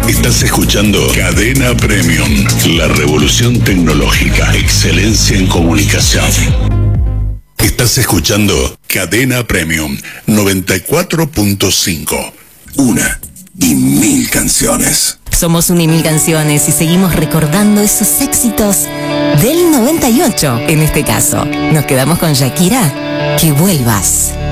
Estás escuchando Cadena Premium, la revolución tecnológica, excelencia en comunicación. Estás escuchando Cadena Premium 94.5. Una y mil canciones. Somos una y mil canciones y seguimos recordando esos éxitos del 98. En este caso, nos quedamos con Shakira. Que vuelvas.